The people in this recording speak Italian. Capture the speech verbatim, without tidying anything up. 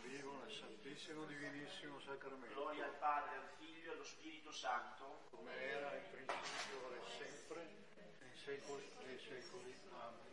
vivo nel Santissimo Divinissimo Sacramento. Gloria al Padre, al Figlio e allo Spirito Santo, come era in principio, ora e sempre, nei secoli dei secoli. Amen.